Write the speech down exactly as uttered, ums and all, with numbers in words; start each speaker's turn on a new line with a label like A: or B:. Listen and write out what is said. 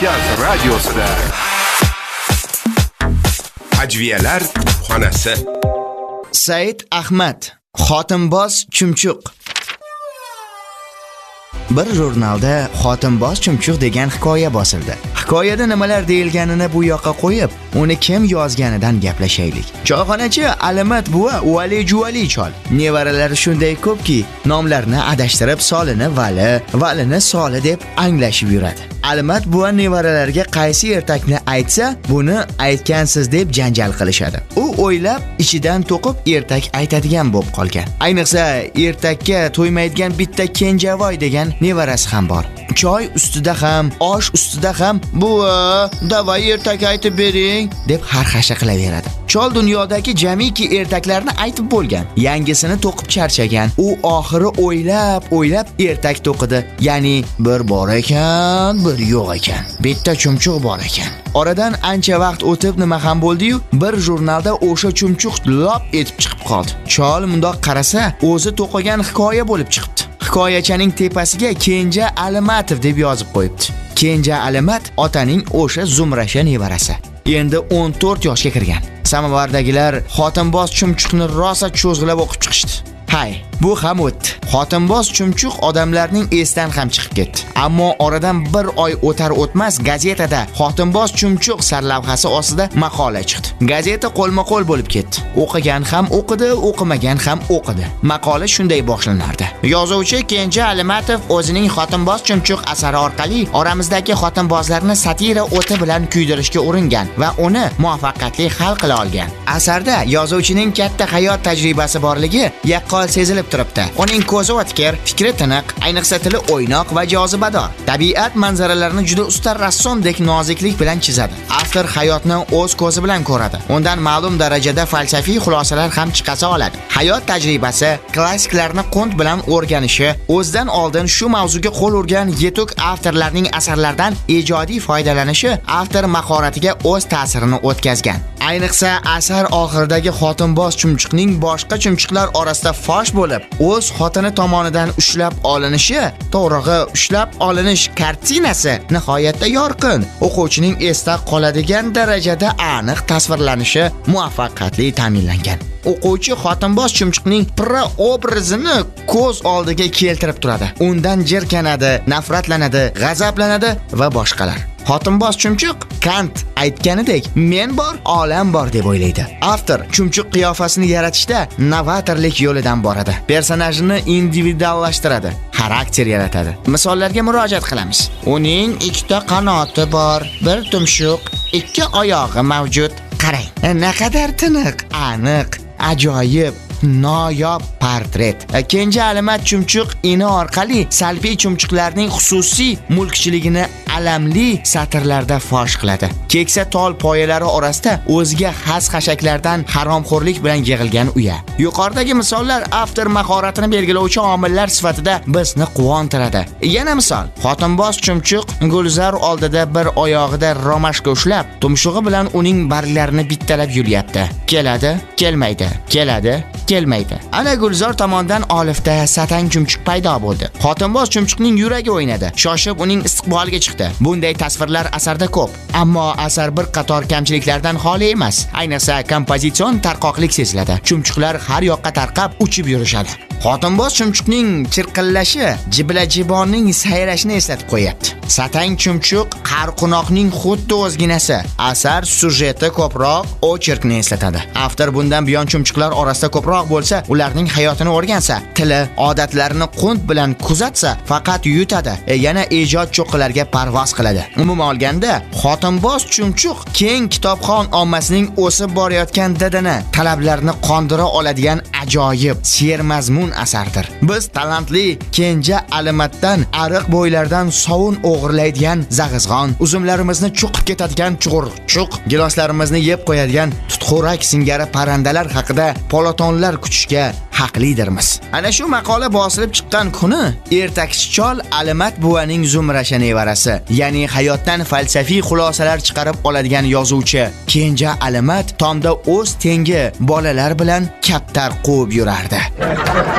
A: Kavkaz radiosida Ajviyalar xonasi.
B: Said Ahmad, Xotinboz chumchuq. Bir jurnalda Xotinboz chumchuq degan hikoya bosildi. Hikoyada nimalar deyilganini bu yoqqa qo'yib, uni kim yozganidan gaplashaylik. Choyxonachi Alimat buva Vali Juvali chol. Nevaralari shunday ko'pki, nomlarni adashtirib Solini Vali, Valini Soli deb anglashib yuradi. Alimat buva nevaralariga qaysi ertakni aytsa, buni aytgansiz deb janjal qilishadi. U o'ylab, ichidan to'qib ertak aytadigan bo'lib qolgan. Ayniqsa, ertakka to'ymaydigan bitta Kenjavoy degan nevarasi ham bor. Choy ustida ham, osh ustida ham "Buva, davay ertak aytib bering" deb harxasha qilaveradi. Chol dunyodagi jamiki ertaklarni aytib bo'lgan. Yangisini to'qib charchagan. U oxiri o'ylab, o'ylab ertak to'qidi. Ya'ni bir bor ekan, bir yo'q ekan. Bitta chumchuq bor ekan. Oradan ancha vaqt o'tib nima ham bo'ldi-yu, bir jurnalda o'sha chumchuq lop etib chiqib qoldi. Chol mundoq qarasa, o'zi to'qigan hikoya bo'lib chiqibdi. Hikoyachaning tepasiga Kenja Alimatov deb yozib qo'yibdi. Kenja Alimat otaning o'sha zumrasha nevarasi. Endi o'n to'rt yoshga kirgan. Samovardagilar Xotinboz chumchuqni rosa cho'zg'ilab o'qib chiqishdi. Hay, bu ham o'tdi. Xotinboz chumchuq odamlarning esdan ham chiqib ketdi. Ammo oradan bir oy o'tar o'tmas gazetada Xotinboz chumchuq sarlavhasi ostida maqola chiqdi. Gazeta qo'lma-qo'l bo'lib ketdi. O'qigan ham o'qidi, o'qimagan ham o'qidi. Maqola shunday boshlanardi. Yozuvchi Kenja Alimatov o'zining Xotinboz chumchuq asari orqali oramizdagi xotinbozlarni satira o'ti bilan kuydirishga uringan va uni muvaffaqiyatli hal qila olgan. Asarda yozuvchining katta hayot tajribasi borligi yaqqol sezilib turibdi. Uning ko'zi o'tkir, fikri tiniq, ayniqsa tili o'ynoq va jozibador. Tabiat manzaralarini juda usta rassomdek noziklik bilan chizadi. Avtor hayotni o'z ko'zi bilan ko'radi. Undan ma'lum darajada falsafiy xulosalar ham chiqasa oladi. Hayot tajribasi, klassiklarni qunt bilan o'rganishi, o'zidan oldin shu mavzuga qo'l urgan yetuk avtorlarning asarlaridan ijodiy foydalanishi avtor mahoratiga o'z ta'sirini o'tkazgan. Ayniqsa asar oxiridagi Xotinboz chumchuqning boshqa chumchuqlar orasida fosh bo'lib, o'z xotini tomonidan ushlab olinishi, to'g'rig'i ushlab olinish kartinasi nihoyatda yorqin, o'quvchining esda qoladigan darajada aniq tasvirlanishi muvaffaqiyatli ta'minlangan. O'quvchi Xotinboz chumchuqning pira obrazini ko'z oldiga keltirib turadi. Undan jirkanadi, nafratlanadi, g'azablanadi va boshqalar. Xotinboz chumchuq Kant aytganidek, men bor, olam bor deb o'ylaydi. Avtor chumchuq qiyofasini yaratishda novatorlik yo'lidan boradi. Personajini individuallashtiradi, xarakter yaratadi. Misollarga murojaat qilamiz. Uning ikkita qanoti bor, bir tumshuq, ikki oyog'i mavjud. Qarang, naqadar tiniq, aniq, ajoyib, noyob portret. Kenja Alimat chumchuq ini orqali salbiy chumchuqlarning xususiy mulkchiligini alamli satrlarda fosh qiladi. Keksa tol poyalari orasida o'ziga xas xashaklardan haromxo'rlik bilan yig'ilgan uya. Yuqoridagi misollar avtor mahoratini belgilovchi omillar sifatida bizni quvontiradi. Yana misol, Xotinboz chumchuq gulzar oldida bir oyog'ida romashka ushlab, tumshug'i bilan uning barglarini bittalab yulyapti. Keladi, kelmaydi, keladi, kelmaydi. Ana Gulzor tomonidan olifda satang chumchuq paydo bo'ldi. Xotinboz chumchuqning yuragi o'ynadi. Shoshib uning istiqboliga chiqdi. Bunday tasvirlar asarda ko'p. Ammo asar bir qator kamchiliklardan xoli emas. Ayniqsa kompozitsion tarqoqlik seziladi. Chumchuqlar har yoqqa tarqab uchib yurishadi. Xotinboz chumchuqning chirqillashi Jibla-jibonning sayrashini eslatib qo'yapti. Satang chumchuq qarqunoqning xuddi o'zginasi. Asar sujeti ko'proq ocherkni eslatadi. Avtor bundan buyon chumchuqlar orasida ko'proq bo'lsa, ularning hayotini o'rgansa, tili, odatlarini qunt bilan kuzatsa, faqat yutadi. E, yana ijod cho'qqilarga parvoz qiladi. Umuman olganda, Xotinboz chumchuq keng kitobxon ommasining o'sib borayotgan didini, talablarini qondira oladigan ajoyib, sermazmun asardir. Biz talantli Kenja Alimatdan ariq bo'ylardan sovun o'g'irlaydigan zag'izg'on, uzumlarimizni cho'qib ketadigan chug'urchuq, giloslarimizni yeb qo'yadigan tutxo'rak singari parandalar haqida polatonlar kutishga haqlidirmiz. Ana shu maqola bosilib chiqqan kuni ertakchi chol Alimat buvaning zumrasha nevarasi, ya'ni hayotdan falsafiy xulosalar chiqarib oladigan yozuvchi Kenja Alimat tomda o'z tengi bolalar bilan kaptar quvib yurardi.